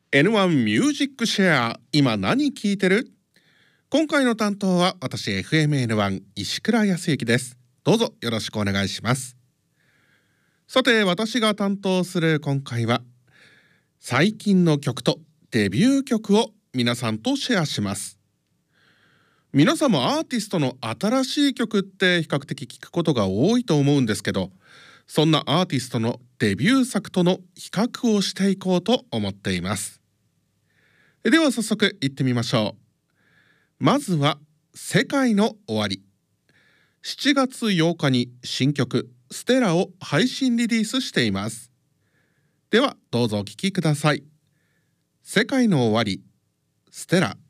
N1 ミュージックシェア、今何聴いてる？今回の担当は私 FMN1 石倉康之です。どうぞよろしくお願いします。さて、私が担当する今回は最近の曲とデビュー曲を皆さんとシェアします。皆さんもアーティストの新しい曲って比較的聞くことが多いと思うんですけど、そんなアーティストのデビュー作との比較をしていこうと思っています。では早速行ってみましょう。まずは世界の終わり。7月8日に新曲ステラを配信リリースしています。ではどうぞお聴きください。世界の終わり、ステラ。